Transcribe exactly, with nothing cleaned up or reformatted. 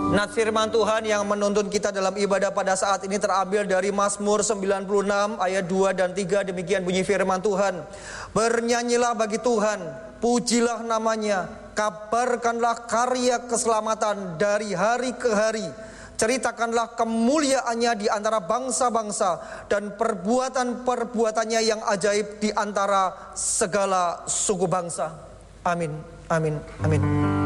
Nats firman Tuhan yang menuntun kita dalam ibadah pada saat ini terambil dari Mazmur sembilan puluh enam ayat dua dan tiga. Demikian bunyi firman Tuhan. Bernyanyilah bagi Tuhan, pujilah namanya, kabarkanlah karya keselamatan dari hari ke hari. Ceritakanlah kemuliaannya di antara bangsa-bangsa dan perbuatan-perbuatannya yang ajaib di antara segala suku bangsa. Amin, amin, amin.